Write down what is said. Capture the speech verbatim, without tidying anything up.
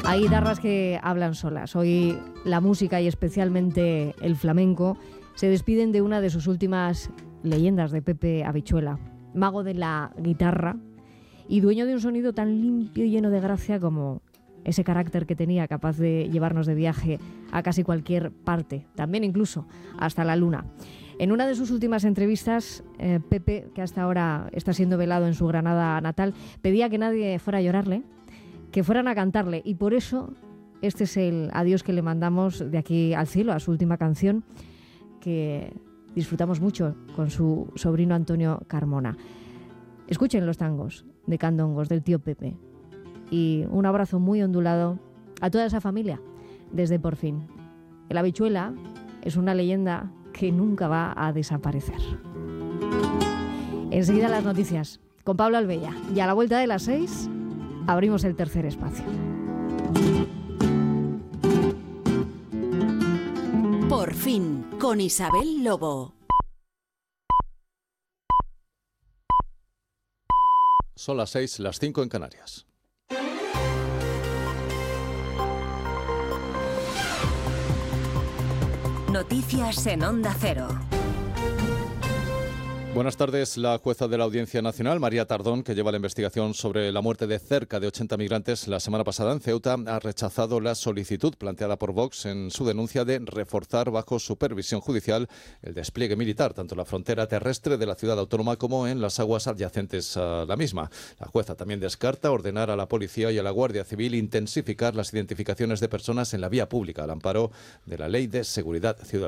Hay guitarras que hablan solas. Hoy la música y especialmente el flamenco se despiden de una de sus últimas leyendas, de Pepe Habichuela, mago de la guitarra y dueño de un sonido tan limpio y lleno de gracia como ese carácter que tenía, capaz de llevarnos de viaje a casi cualquier parte, también incluso hasta la luna. En una de sus últimas entrevistas, eh, Pepe, que hasta ahora está siendo velado en su Granada natal, pedía que nadie fuera a llorarle, que fueran a cantarle, y por eso este es el adiós que le mandamos de aquí al cielo, a su última canción, que disfrutamos mucho con su sobrino Antonio Carmona. Escuchen los tangos de Candongos del tío Pepe, y un abrazo muy ondulado a toda esa familia desde Por Fin. El Habichuela es una leyenda que nunca va a desaparecer. Enseguida las noticias con Pablo Albella, y a la vuelta de las seis abrimos el tercer espacio. Por Fin, con Isabel Lobo. Son las seis, las cinco en Canarias. Noticias en Onda Cero. Buenas tardes. La jueza de la Audiencia Nacional, María Tardón, que lleva la investigación sobre la muerte de cerca de ochenta migrantes la semana pasada en Ceuta, ha rechazado la solicitud planteada por Vox en su denuncia de reforzar bajo supervisión judicial el despliegue militar, tanto en la frontera terrestre de la ciudad autónoma como en las aguas adyacentes a la misma. La jueza también descarta ordenar a la policía y a la Guardia Civil intensificar las identificaciones de personas en la vía pública al amparo de la Ley de Seguridad Ciudadana.